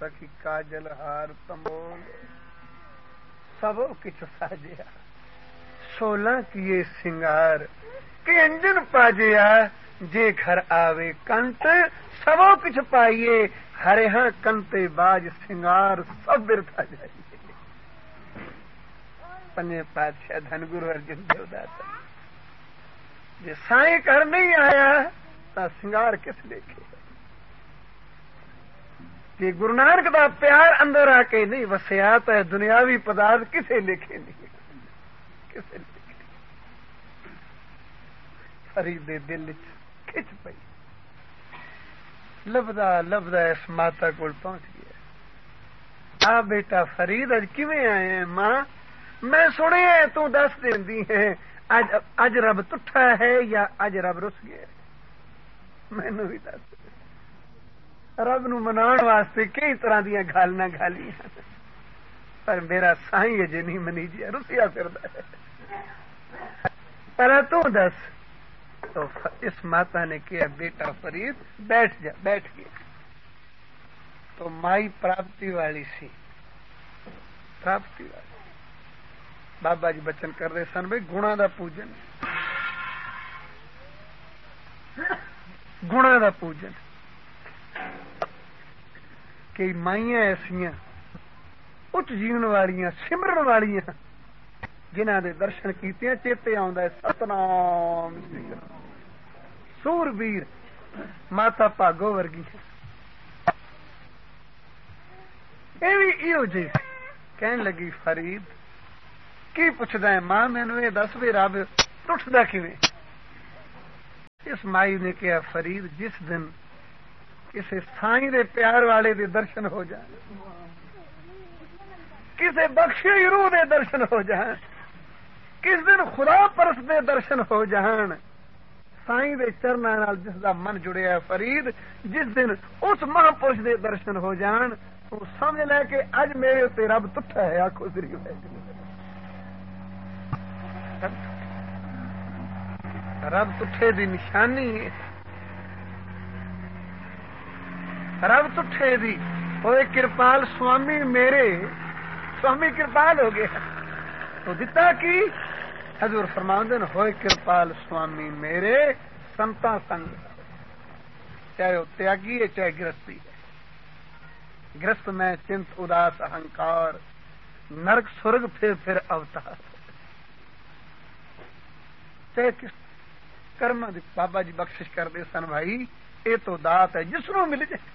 सखी काजल हार तमोल सबो किछ साजिया 16 किए सिंगार के अंजन पाजिया जे घर आवे कंत सबो किछ पाइए हरे हाँ कंते बाज सिंगार सब बिरथा जाइए। पंजे पातशाह धन गुरु अर्जुन देवदाता जे साईं घर नहीं आया तो सिंगार किस लेखे जे गुरु नानक दा प्यार अंदर आके नहीं वसिया तो दुनियावी पदार्थ किसे लिखे नहीं किसे लिखे फरीद दे दिल च खिच पई लभदा लभदा इस माता कोल पहुंच गया। आ बेटा फरीद अज किवें आए हैं मां मैं सुनिया तू दस देंदी है अज रब तुठा है या अज रब रुस गया मैनू भी दस रब नू मनाउण वास्ते कई तरह दी गालना गालियां पर मेरा साईं अजे नहीं मनीजिया रुसिया फिरदा है पर तू दस। तो इस माता ने कहा बेटा फरीद बैठ जा बैठ गया। तो माई प्राप्ति वाली सी प्राप्ति वाली बाबा जी बचन कर रहे सन भाई गुणा दा पूजन गुणा दा पूजन कई माइयां ऐसियां उच्च जीवन वालियां सिमरन वालियां जिन्हां दे दर्शन कीते चेते आउंदा है सतनाम सूरबीर माता भागो वर्गी ये भी इहो जी कहन लगी फरीद की पुछदा है मां मैनू ये दस भी रब टुटदा किवें। इस माई ने कहा फरीद जिस दिन किसी साईं दे प्यार वाले दे दर्शन हो जाए किसी बख्शे रूह दे दर्शन हो जाए किस दिन खुदा परस दे दर्शन हो जान साईं दे चरनां नाल जिसदा मन जुड़िया है फरीद जिस दिन उस महापुरुष दे दर्शन हो जान तो समझ ले कि अज मेरे उत्ते रब तुठा है। आखो श्री रब तुठे दी निशानी है रब तुठे दी होए कृपाल स्वामी मेरे स्वामी कृपाल हो गया तो दिता की हजूर फरमाते हैं होए कृपाल स्वामी मेरे संता संग चाहे वो त्यागी है चाहे गृहस्थी है गृहस्थ में चिंत उदास अहंकार नरक स्वर्ग फिर अवतार चाहे किस कर्म बाबा जी बख्शिश कर दे सन भाई ये तो दात है जिसनों मिल जाए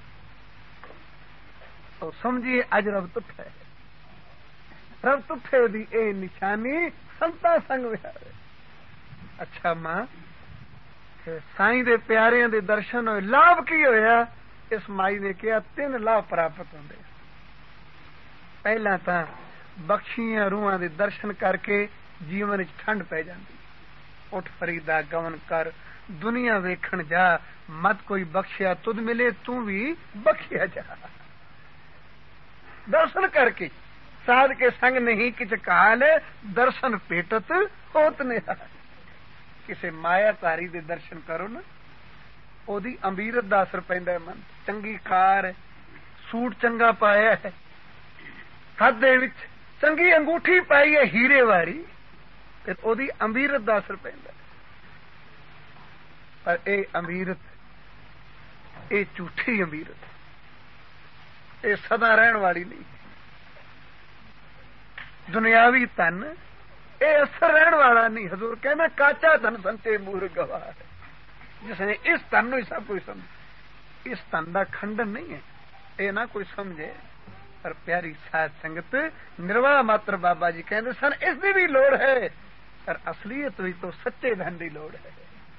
तो समझिए अज रब तुठा है रब तुठे दी ए निशानी संता संग विहारे। अच्छा मां साईं दे प्यारियां दे दर्शन होए लाभ की होया इस माई ने कहा 3 लाभ प्राप्त होंदे। पहला तां बख्शियां रूहां दे दर्शन करके जीवन च ठंड पै जांदी उठ फरीदा गवन कर दुनिया वेखण जा मत कोई बख्शिया तुद मिले तू भी बख्शिया जा दर्शन करके साध के संग नहीं किच काल दर्शन पेटत होत ने किसे मायाकारी दे दर्शन करो ना ओदी अमीरत दा असर पैंदा है मन चंगी कार सूट चंगा पाया है हथ दे विच चंगी अंगूठी पाई है हीरे वाली ते ओदी अमीरत दा असर पैंदा पर ए अमीरत ए झूठी अमीरत ए सदा रहन वाली नहीं दुनियावी धन ये असर रहन वाला नहीं। हजूर कहना काचा धन संते मूर गवार जिसने इस धन ही सब कुछ समझ इस धन का खंडन नहीं है ये ना कोई समझे पर प्यारी साध संगत निर्वाह मात्र बाबा जी कहते सन इसकी भी लोड़ है पर असलियत भी तो सच्चे धन की लोड़ है।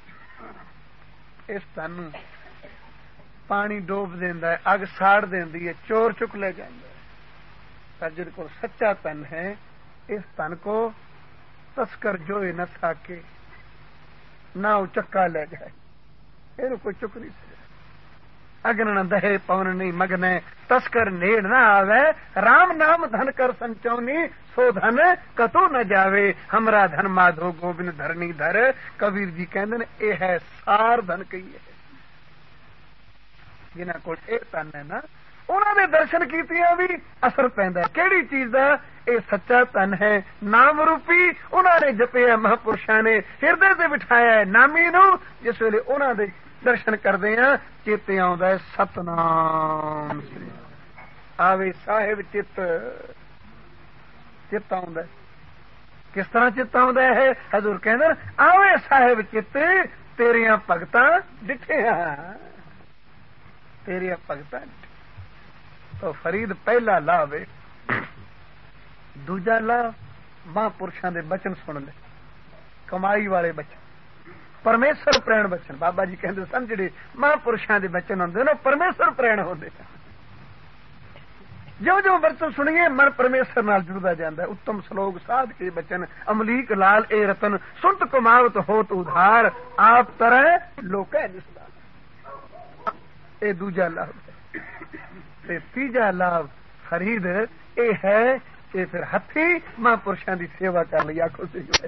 इस धन पानी डोब देंदा है अग साड़ देंदी है चोर चुक ले जाता है पर जिन को सच्चा धन है इस धन को तस्कर जोए न सके ना चक्का ले जाए ये कोई चुक नहीं सके अग्न न दहे पवन नहीं मगने तस्कर नेड़ न आवे राम नाम धन कर संचौनी सो धन कतो न जावे हमरा धन माधो गोबिंद धरनी धर कबीर जी कहते ने ये है सार धन कही है जिन्हों को धन है ना انہوں نے درشن کیتیاں بھی اثر پیندا ہے کیڑی چیز دا اے سچا تن ہے نام روپی انہوں نے جپیا مہاپرشاں نے ہردے تے بٹھایا ہے نامی نو جس ویلے انہوں دے درشن کردے ہیں چیتے آوندا ہے ستنام آوے صاحب چت آوندا ہے کس طرح چت آوندا ہے حضور کہندے آوے صاحب چت تیریاں بھگتاں ڈٹھیاں تیریاں بھگتاں تو فرید پہلا لا وے دوجا لا مہاپرشاں دے بچن سن لے کمائی والے بچن پرمیشور پرین بچن بابا جی کہندے سن جڑے مہاپرشاں دے بچن ہوندے نا پرمیشور پرین ہوندے جو جو برتن سنیے من پرمیشور نال جڑدا جاندا ہے اتم سلوک سادھ کے بچن املیک لال اے رتن سنت کماوت ہوت ادھار آپ طرح لوکے نسبت اے دوجا لفظ تے تیجا لفظ فرید اے ہے کہ پھر ہتھی مہاپرشاں دی سیوا کر لئی آکھو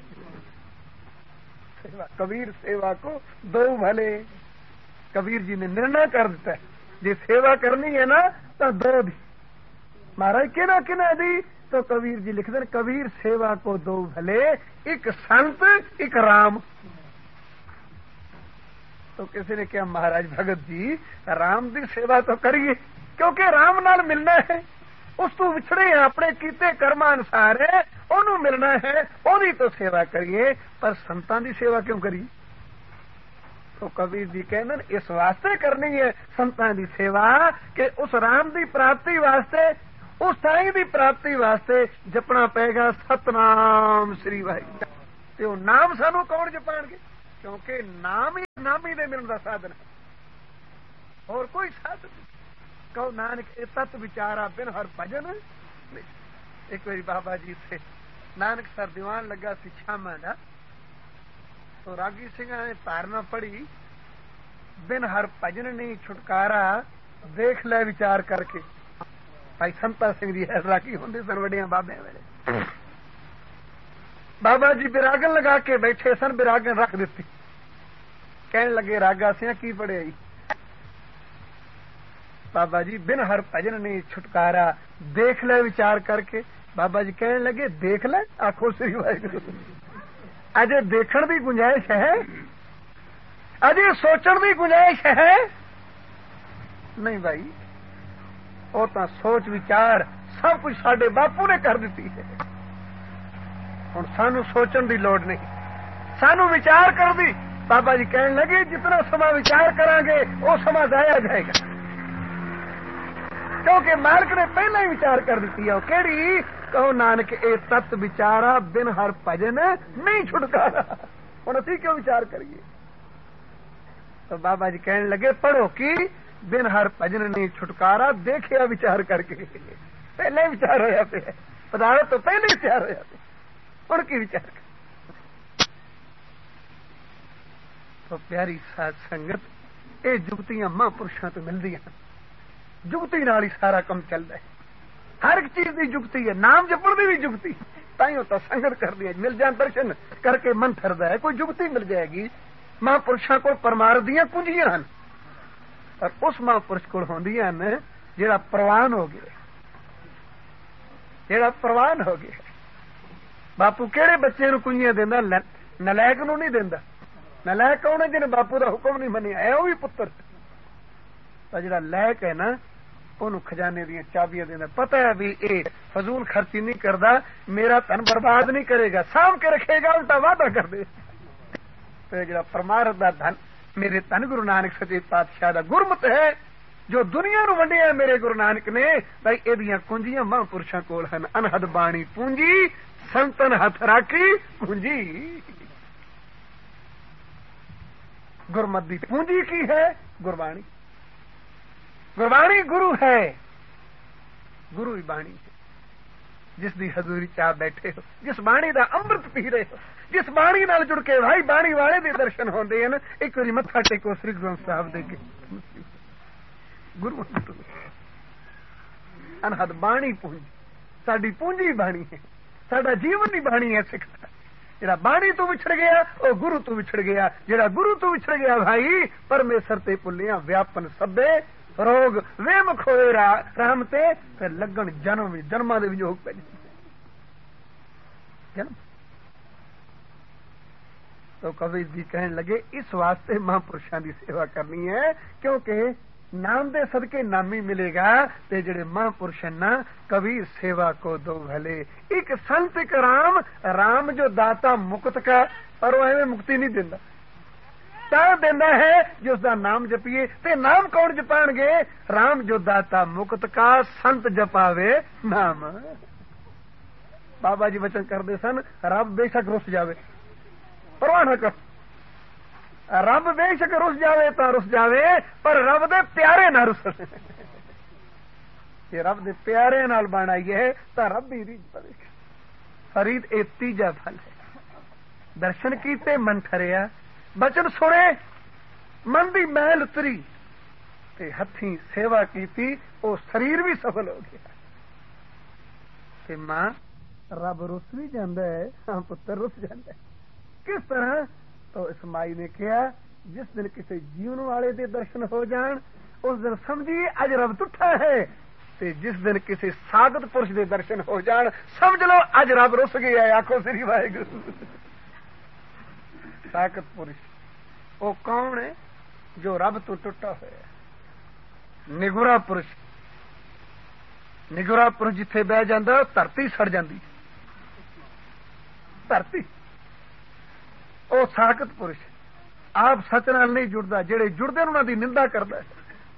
سیوا کبیر سیوا کو دو بھلے کبیر جی نے نرنا کر دیتا ہے جی سیوا کرنی ہے نا تو دو دی مہاراج کہنا کہنا دی تو کبیر جی لکھ دیں کبیر سیوا کو دو بھلے ایک سنت ایک رام تو کسی نے کہا مہاراج بھگت جی رام دی سیوا تو کریے کیونکہ رام نال ملنا ہے اس تو وچھڑے ہیں اپنے کیتے کرما انسار ہے انہوں ملنا ہے وہی تو سیوا کریے پر سنتاں دی سیوا کیوں کریے تو کبیر جی کہنا اس واسطے کرنی ہے سنتاں دی سیوا کہ اس رام دی پراپتی واسطے اس سائیں دی پراپتی واسطے جپنا پے گا ستنام سری واحد تے وہ نام سانو کون جپان گے کیونکہ نام ہی نامی دے ملن دا سادن ہے اور کوئی سادن نہیں کہو نانک تت بچارا بن ہر بھجن ایک باری بابا جی سے نانک سر دیوان لگا سی شاما دا تو راگی سنگھا نے تارنا پڑی بن ہر بھجن نہیں چھٹکارا دیکھ لے وچار کر کے بھائی سنتا سنگھ دی راگی ہوندے سن وڈیاں بابے ویلے بابا جی براگن لگا کے بیٹھے سن براگن رکھ دیتی کہنے لگے راگا سیاں کی پڑے آئی بابا جی بن ہر بھجن نہیں چھٹکارا دیکھ لے وچار کر کے بابا جی کہنے لگے دیکھ لے آخو سری واحد اجے دیکھن دی گنجائش ہے اجے سوچن دی گنجائش ہے نہیں بھائی وہ تو سوچ وچار سب کچھ سڈے باپو نے کر دیتی ہے ہوں سانو سوچن دی لوڑ نہیں سانو وچار کر دی بابا جی کہنے لگے جتنا سما وچار کریں گے وہ سما ضائع جائے گا کیونکہ مالک نے پہلا ہی وچار کر دیتی ہے کہڑی کہو نانک اے تت بچارا بن ہر بھجن نہیں چھٹکارا ہوں اسی کیوں وچار کریے تو بابا جی کہنے لگے پڑھو کی بن ہر بھجن نہیں چھٹکارا دیکھیا وچار کر کے پہلے ہی وچار ہوا پہ پدارت تو پہلے ہی وچار ہوا پہ ہوں کی وچار کر تو پیاری ساتھ سنگت یہ جگتیاں مہاپرشاں تو ملدی ہیں جگتی نال ہی سارا کم چلتا ہے ہر ایک چیز کی جگتی ہے نام جپن کی بھی جگتی تائیوں تو سنگت کر دی مل جان درشن کر کے من پھردا ہے کوئی جگتی مل جائے گی مہاپرشاں کو پرماردیاں کنجیاں ہیں اور اس مہاپرش کو ہوندیاں نے جڑا پروان ہو گیا جڑا پروان ہو گیا باپو کہڑے بچے نو کنجیاں دیندا نلائک نو نہیں دیندا نلائک کون ہے جن باپو دا حکم نہیں منیا ہے وہ بھی پتر جڑا لائق ہے نا انہوں خزانے دیا چابیاں دینا پتہ ہے بھی اے فضول خرچی نہیں کردا میرا تن برباد نہیں کرے گا سام کے رکھے گا الٹا وعدہ کر دے تو جڑا پرمارد دا دھن میرے تن گرو نانک سچے پاتشاہ دا گرمت ہے جو دنیا نو ونڈیا ہے میرے گرو نانک نے بھائی ایدیاں کنجیاں مہاپرشاں کول ہن انہد بانی پونجی سنتن ہتھ راکھی پونجی گرمت دی پونجی کی ہے گربانی گربانی گرو ہے گرو ہی بانی ہے جس دی حضوری چاہ بیٹھے ہو جس بانی دا امرت پی رہے ہو جس بانی نال جڑ کے بھائی بانی والے دے درشن ہوندے ہیں ایک واری متھا ٹیکو سری گرو صاحب دے کے گرو انہد بانی پونجی ساڈی پونجی بانی ہے ساڈا جیون ہی بانی ہے سکھ جڑا بانی تو وچھڑ گیا وہ گرو تو وچھڑ گیا جڑا گرو تو وچھڑ گیا بھائی پرمیشر تے پلیاں ویاپن سبے روگ وے مکھوئے رام تے پھر لگن جنماں دے وچ پہ جنم. تو کبھی جی کہنے لگے اس واسطے مہا پرشاں دی سیوا کرنی ہے کیونکہ نام دے صدقے نامی ملے گا تے جڑے مہا پرش نا کبھی سیوا کو دو بھلے. ایک سنت ایک رام جو داتا مکت کا پر وہ ایویں مکتی نہیں دیندا تا دینا ہے جو اس دا نام جپیے تے نام کون جپان گے رام جو داتا مکت کا سنت جپاوے نام. بابا جی وچن کردے سن رب بے شک رس جاوے پرواہ نہ کر رب بے شک رس جاوے تا رس جاوے پر رب دے پیارے نہ رس یہ رب دے پیارے نال بنائی ہے تا رب بھی ریج پڑے فرید اے تیجا پھل ہے. درشن کیتے من ٹھریا بچن سنے من دی محل اتری تے ہتھیں سیوا کیتی او شریر بھی سفل ہو گیا. تے ماں رب رس بھی جاندا ہے ہاں پتر رس جاندا ہے. کس طرح تو اس مائی نے کہا جس دن کسی جیون والے دے درشن ہو جان اس دن سمجھیے اج رب ٹوٹا ہے تے جس دن کسی ساگت پرش دے درشن ہو جان سمجھ لو اج رب رس گیا ہے. آخو سری واحگرو. ساگت پرش وہ کون ہے جو رب تو ٹوٹا ہوا ہے. نگورا پرش جتھے بہ جاندا دھرتی سڑ جاندی دھرتی. وہ ساکت پرش آپ سچ نال نہیں جڑتا جہے جڑتے انہوں دی نندا کرتا ہے.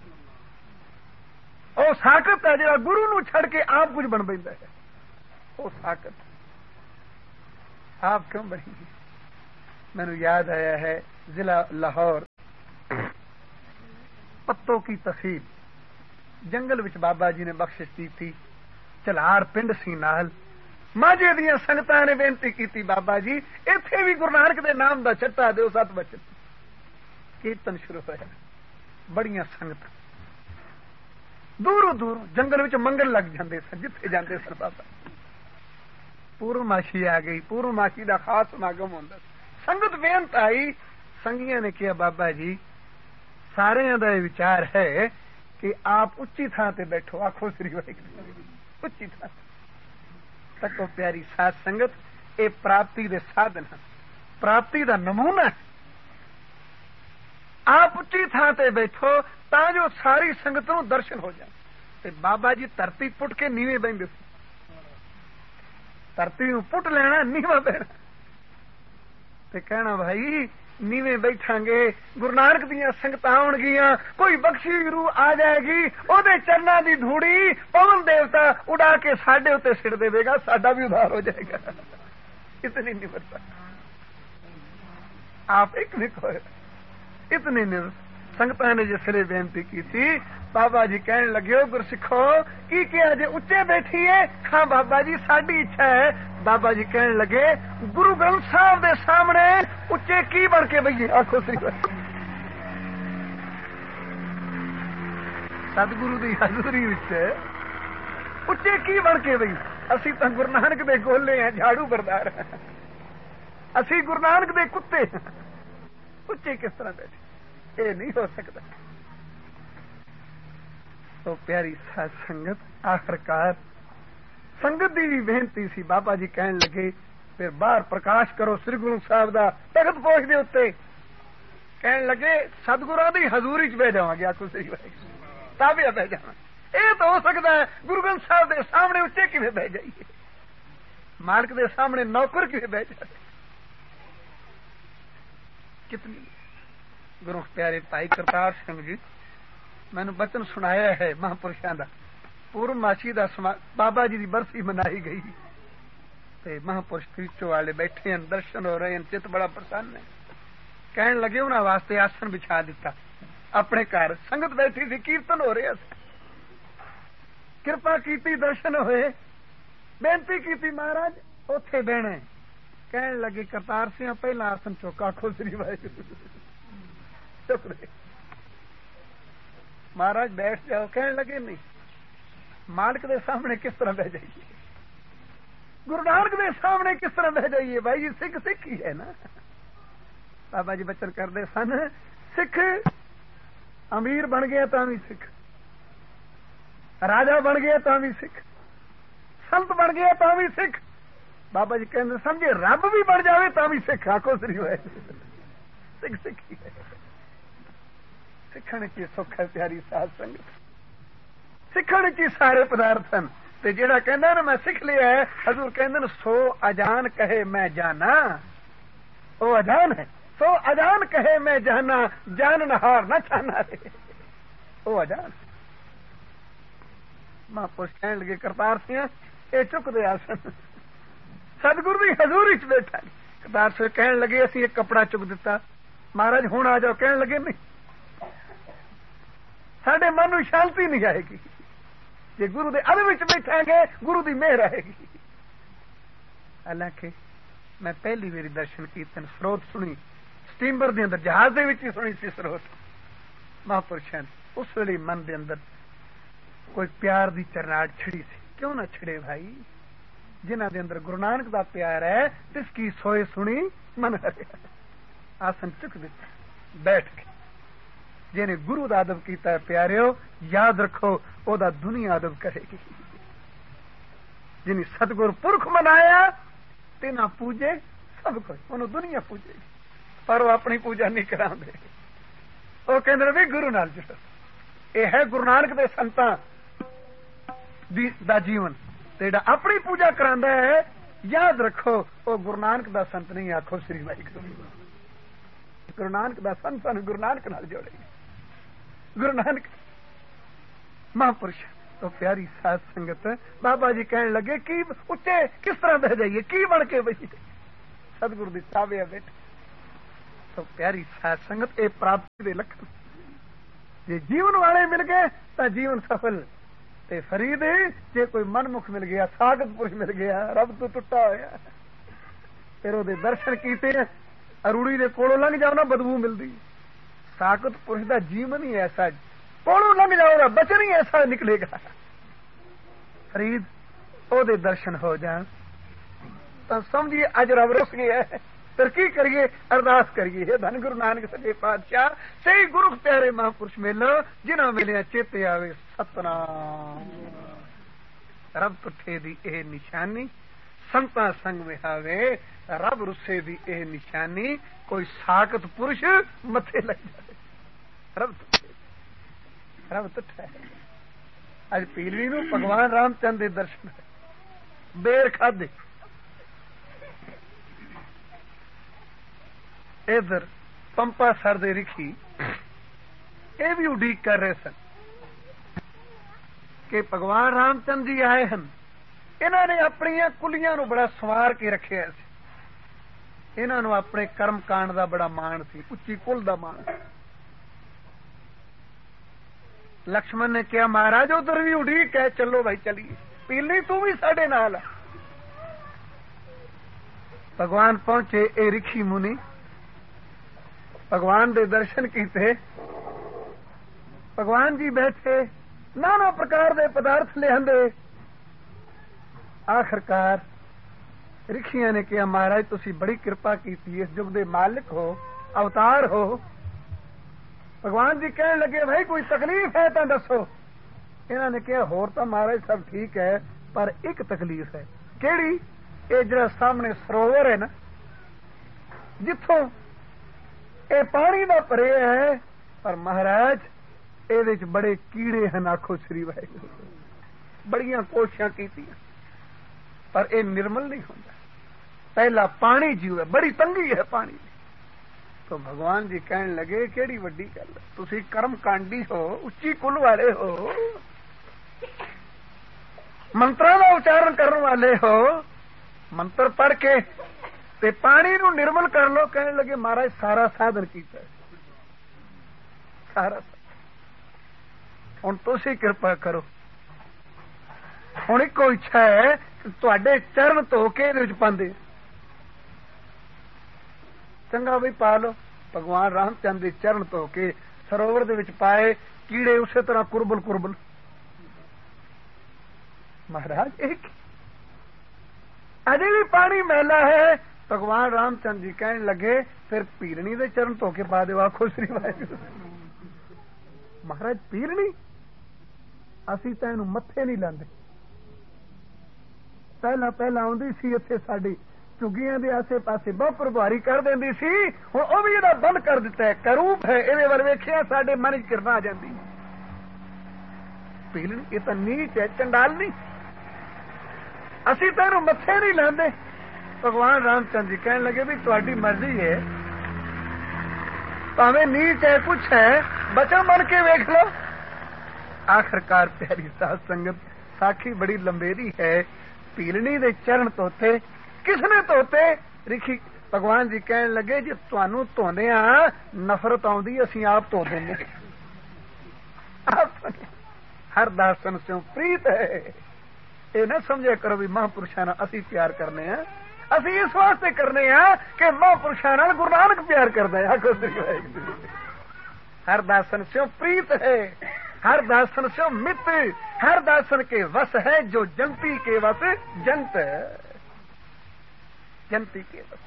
وہ ساکت ہے جہاں گرو نو چھڑ کے آپ کچھ بن پہ ہے. وہ ساکت آپ کیوں بنی گی. مینو یاد آیا ہے ضلع لاہور پتوں کی تحصیل جنگل وچ بابا جی نے بخشش کی تھی. چلار پنڈ سی نال ماجے دیا سنگتاں نے بےنتی کی بابا جی ایتھے بھی گرو نانک دے نام دا چٹا دیو 7 بچے. کیرتن شروع ہوا بڑیاں سنگت دوروں دور جنگل وچ منگل لگ جاندے سن جتھے جاندے سن. بابا پورماشی آ گئی. پورماشی دا خاص سماگم ہوندا سنگت بےنت آئی. سنگیاں نے کہا بابا جی سارے دا یہ وچار ہے کہ آپ اچھی تھان تے بیٹھو. آخو سری واحگرو اچھی تھان تکو پیاری ساتھ سنگت اے پراپتی دے سادھن پراپتی دا نمونہ ہے. آپ اچھی تھان تے بیٹھو تا جو ساری سنگت نو درشن ہو جائے. تے بابا جی دھرتی پٹ کے نیویں بہندے دھرتی نو پٹ لینا نیواں بہنا تے کہنا بھائی نیویں بیٹھاں گے گرو نانک دیاں سنگتاں آن گیاں کوئی بخشی روح آ جائے گی او دے چرناں دی دھوڑی پون دیوتا اڑا کے ساڈے اوتے سٹ دے گا ساڈا بھی ادھار ہو جائے گا. اتنی نہیں بتا آپ ایک نہیں کوئی اتنی نہیں. سنگتاں نے جس لیے بےنتی کی تھی بابا جی کہنے لگے ہو گرسکھو کی کیا جے اچے بیٹھی ہے. ہاں بابا جی ساڈی اچھا ہے. بابا جی کہنے لگے گرو گرنتھ صاحب دے سامنے اچے کی بن کے بھئی. آخو سی سدگرو دی حضوری وچ اچے کی بن کے بھئی. اسی تو گرو نانک دے گولے ہیں جھاڑو بردار ہیں. اسی گرو نانک دے کتے ہیں. اچے کس طرح بیٹھے یہ نہیں ہو سکتا. تو پیاری ساتھ سنگت آخرکار سنگت دی بھی بےنتی سی. بابا جی کہنے لگے پھر باہر پرکاش کرو سری گرو صاحب دا تخت پہنچ دے اتنے. کہنے لگے سدگراں دی حضوری چ بہ جاواں گے. آخو سی تابع بہ جاواں. یہ تو ہو سکتا ہے گرو گرنتھ صاحب دے سامنے اچے کیویں بہ جائیے مالک دے سامنے نوکر کیویں بہ جائے. کتنی گرو پیارے بھائی کرتار سنگھ جی میں نے بچن سنایا ہے مہاپرشاں دا. پورماشی دا بابا جی دی برسی منائی گئی تے مہاپرش تیچو والے بیٹھے ہیں درشن ہو رہے ہیں چت بڑا پرسن ہے. کہنے لگے انہاں واسطے آسن بچھا دیتا اپنے گھر. سنگت بیٹھی تھی کیرتن ہو رہے تھے. کرپا کیتی درشن ہوئے بےنتی کیتی مہاراج اوتھے بہنے. کہنے لگے کرتار سنگھ پہلا آسن چوکا. آخو سری واحگرو چک رہے مہاراج بیٹھ جاؤ. کہنے لگے نہیں مالک دے سامنے کس طرح بہ جائیے گرو نانک دے سامنے کس طرح بہ جائیے. بھائی جی سکھ سکھ ہی ہے نا. بابا جی بچن کرتے سن سکھ امیر بن گیا تو بھی سکھ راجا بن گیا تو بھی سکھ، سنت بن گیا تو بھی سکھ، بابا جی کہتے سمجھے رب بھی بن جائے تو بھی سکھ، آخو سری ہوئے سکھ سکھی ہے، سکھن کی سکھ ہے پیاری ساتھ سنگت، سکھن کی سارے پدارتھ ہیں، تے جیڑا کہندا نا میں سکھ لیا ہے، حضور کہندے نے سو اجان کہے میں جانا، او اجان ہے، سو اجان کہے میں جانا، جان نہار نہ چھانا رے، او اجان ہے۔ ماں پوچھ کہنے لگے کرتار سیاں اے چک دے آسن، سدگرو بھی حضور وچ بیٹھا، کرتار سے کہنے لگے اسی ایک کپڑا چک دیتا، مہاراج ہوں آ جاؤ، کہنے لگے نہیں ساڈے من نو شانتی نہیں آئے گی، جی گرو دے ادب وچ بیٹھیں گے گرو دی مہر آئے گی۔ حالانکہ میں پہلی میری درشن کیرتن سروت سنی سٹیمر دے اندر، جہاز دے وچ ہی سنی سی سروت مہاپرشاں، اس ویلے من دے اندر کوئی پیار دی چرناٹ چھڑی سی، کیوں نہ چھڑے بھائی، جنہ دے اندر گرو نانک دا پیار ہے تس کی سوئے سنی من ہرے، آسن چک دیتا بیٹھ کے، جنہیں گرو دا ادب کیتا ہے پیاریو یاد رکھو او دا دنیا ادب کرے گی، جنہیں ستگور پرخ منایا تینا پوجے سب کوئی، انہوں دنیا پوجے گی پر وہ اپنی پوجا نہیں کرا دے، وہ کہندے بھی گرو نال جڑو، یہ ہے گرو نانک دے سنتاں دا جیون، جیڑا اپنی پوجا کراندا ہے یاد رکھو وہ گرو نانک دا سنت نہیں، آکھو سری واحگرو، گرو نانک دا سنت سانو گرو نانک نال جوڑے گی، گرو نانک مہاپرش تو پیاری ساتھ سنگت، بابا جی کہنے لگے کی اچے کس طرح بہ جائیے، کی بن کے بہی سدگرو دی تابع بیٹھے، تو پیاری ساتھ سنگت اے پراپتی دے لکھن، جی جیون والے مل گئے تو جیون سفل، تے فرید جے کوئی من مکھ مل گیا، ساگت پورش مل گیا، رب تو ٹوٹا ہوا، پھر وہ درشن کیتے اروڑی دے کولوں لنگ جاؤ نا بدبو ملتی، ساگت پورش دا جیون ہی ایسا، کولوں لنگ جاؤ گا بچن ہی ایسا نکلے گا، فرید او دے درشن ہو جان تو سمجھیے اج رب رس گیا ہے، پھر کی کریے ارداس کریے، دھن گرو نانک سچے پادشاہ صحیح گرو پیارے مہاپرش ملو جنہاں ملیا چیتے آوے ستنام، رب تٹھے دی اے نشانی سنتا سنگ وہاوے، رب رسے دی اے نشانی کوئی ساکت پرش متھے لگ جائے، رب تٹھا ہے۔ اج پیلوی نو بھگوان رام چند دے درشن بیر کھادے، ادھر پمپا سر دے رکھی یہ بھی اڈیق کر رہے سن کہ بھگوان رام چند جی آئے ہیں، انہوں نے اپنی کلیاں نو بڑا سوار کے رکھے سی، انہوں نے اپنے کرم کانڈ دا بڑا مان سی، اچھی کل دا مان سی، لکشمن نے کہا مہاراج ادھر بھی اڈیق ہے، چلو بھائی چلیے، پیلی تو بھی ساڈے نال، بھگوان پہنچے، اے رکھی منی بھگوان دے درشن کیتے، بھگوان جی بیٹھے نانا پرکار دے پدارتھ لے آندے، آخرکار رکھیاں نے کہا مہاراج تسی بڑی کرپا کیتی، اس جگ دے مالک ہو، اوتار ہو، بھگوان جی کہنے لگے بھائی کوئی تکلیف ہے تو دسو، انہوں نے کہا ہور تو مہاراج سب ٹھیک ہے پر ایک تکلیف ہے، کیڑی؟ یہ جڑا سامنے سروور ہے نا جتوں اے پانی دا پرے ہے، پر مہاراج یہ بڑے کیڑے ہیں، آخو سری واحگرو، بڑیاں کوششاں کیتیاں پر اے نرمل نہیں ہوتا، پہلا پانی جیو ہے، بڑی تنگی ہے پانی دی، تو بھگوان جی کہنے لگے کیڑی وڈی گل، تسی کرم کانڈی ہو، اچھی کل والے ہو، منتراں دا اچارن کرن والے ہو، منتر پڑھ کے تے پانی نو نرمل کر لو، کہنے لگے مہاراج سارا سادھن کیتا ہے، سارا ہوں تسی کرپا کرو، ہوں ایک اچھا ہے تواڈے چرن دھو کے پاندے، چنگا بھائی پا لو، بھگوان رام چند دے چرن دھو کے سروور دے وچ پائے، کیڑے اسی طرح کربل کربل، مہاراج ایک اجے بھی پانی میلا ہے، بھگوان رام چند جی کہنے لگے پھر پیرنی دے چرن دھو کے پا دے، آخو سری واحگرو، مہاراج پیرنی اسی تاں اینوں متھے نہیں لاندے. پہلا آندی سی اتنے ساڈی چگیاں دے آسے پاسے بہت پربھاری کر دیندی سی. ہن او بھی یہ بند کر دیتا ہے. کروپ ہے یہ ول ویکھیا ساڈے من چ کرنا آ جاندی. پیلنی یہ تو نیچ ہے, چنڈال نہیں. اسی تو اینوں متھے نہیں لاندے. بھگوان رام چند جی کہنے لگے بھی تہاڈی مرضی ہے, پاویں نیچ ہے کچھ ہے, بچن بن کے ویکھ لو. آخرکار پیاری ساتھ سنگت ساکھی بڑی لمبیری ہے. پیلنی دے چرن دھوتے, کس نے دھوتے؟ رکھی. بھگوان جی کہنے لگے جی تانوں دھوندے ہاں نفرت آؤندی, اسی آپ دھو دینے. ہر داسن سے پریت ہے. یہ نہ سمجھا کرو بھی مہاپرشاں نال اسی پیار کرنے ہیں. اسی اس واسطے کرنے ہیں کہ مہاپرشاں نال گرو نانک پیار کردا ہے. ہر داسن سے پریت ہے, ہر داسن سے مت, ہر داسن کے وس ہے جو جنتی کے وس جنت ہے. جنتی کے وس.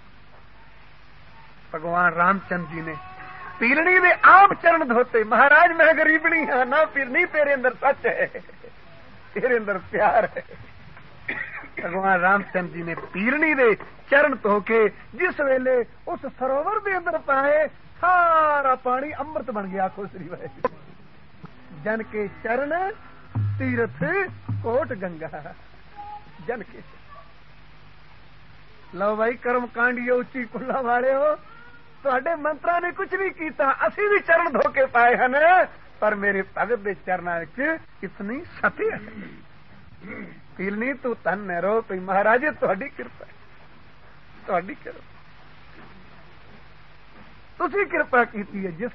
بھگوان رام چند جی نے پیلنی دے آپ چرن دھوتے. مہاراج میں غریبنی ہاں نہ پیلنی, تیرے اندر سچ ہے, تیرے اندر پیار ہے. بھگوان رام چند جی نے پیلنی دے چرن دھو کے جس ویلے اس سروور دے اندر پائے, سارا پانی امرت بن گیا. آخو سری واحد. جن کے چرن تیرتھ کوٹ گنگا. جن کے لو بھائی کرم کانڈیو اچھی کلا والے ہو, تھوڑے منترا نے کچھ نہیں کیتا, اسی بھی چرن دھو کے پائے ہیں. پر میرے بھگت دے چرنا اتنی ستی ہے. پیلنی تو تن رو پی مہاراج تہاڈی کرپا, تہاڈی کرپا, تسی کرپا کیتی ہے. جس